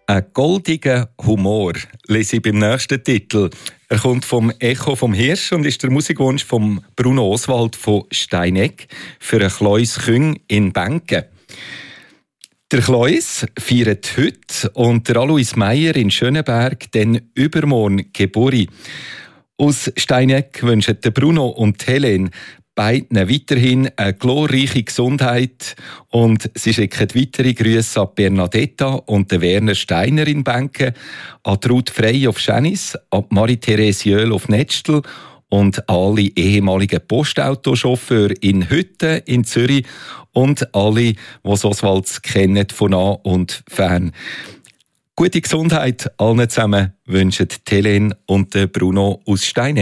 Ein goldiger Humor lese ich beim nächsten Titel. Er kommt vom Echo vom Hirsch und ist der Musikwunsch von Bruno Oswald von Steineck für ein Kleus Küng in Benken. Der Kleus feiert heute und der Alois Meier in Schöneberg den übermorgen Geburt. Aus Steineck wünschen Bruno und Helene beiden weiterhin eine glorreiche Gesundheit und sie schicken weitere Grüße an Bernadetta und Werner Steiner in Benken, an Ruth Frey auf Schenis, an Marie-Therese Jöhl auf Netztel und alle ehemaligen Postautochauffeure in Hütten in Zürich und alle, die Oswald kennen von nah und fern. Gute Gesundheit allen zusammen wünschen Helene und Bruno aus Steineck.